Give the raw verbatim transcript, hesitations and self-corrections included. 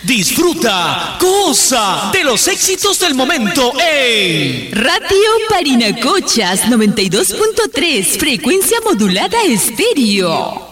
Disfruta, goza de los éxitos del momento en Radio Parinacochas noventa y dos punto tres, frecuencia modulada estéreo.